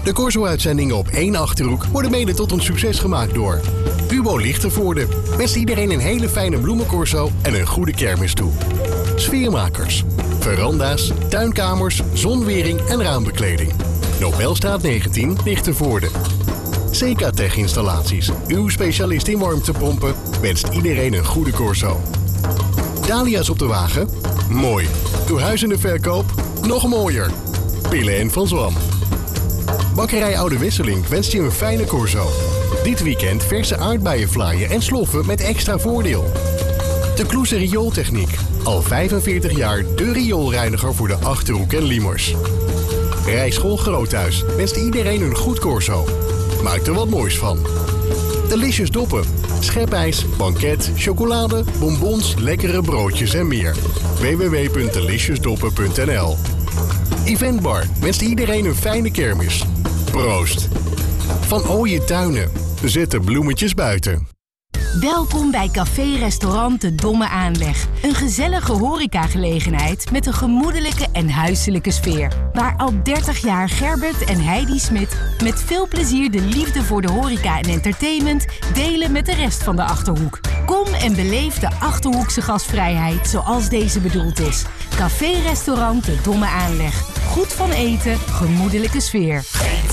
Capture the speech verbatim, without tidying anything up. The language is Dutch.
De Corso-uitzendingen op één Achterhoek worden mede tot een succes gemaakt door Hubo Lichtenvoorde. Wenst iedereen een hele fijne bloemencorso en een goede kermis toe. Sfeermakers, veranda's, tuinkamers, zonwering en raambekleding. Nobelstraat negentien, Lichtenvoorde. Secatech Installaties, uw specialist in warmtepompen, wenst iedereen een goede corso. Dahlia's op de wagen? Mooi. Uw huis in de verkoop? Nog mooier. Pillen en Van Zwam. Bakkerij Oude Wesseling wenst je een fijne corso. Dit weekend verse aardbeienvlaaien en sloffen met extra voordeel. De Kloeze Riooltechniek. Al vijfenveertig jaar de rioolreiniger voor de Achterhoek en Liemers. Rijschool Groothuis wenst iedereen een goed corso. Maak er wat moois van. Delicious Doppen. Schepijs, banket, chocolade, bonbons, lekkere broodjes en meer. w w w punt delicious doppen punt n l. Eventbar wenst iedereen een fijne kermis. Proost. Van Ooije Tuinen. Zet de bloemetjes buiten. Welkom bij Café-restaurant De Domme Aanleg. Een gezellige horecagelegenheid met een gemoedelijke en huiselijke sfeer. Waar al dertig jaar Gerbert en Heidi Smit met veel plezier de liefde voor de horeca en entertainment delen met de rest van de Achterhoek. Kom en beleef de Achterhoekse gastvrijheid zoals deze bedoeld is. Café-restaurant De Domme Aanleg. Goed van eten, gemoedelijke sfeer.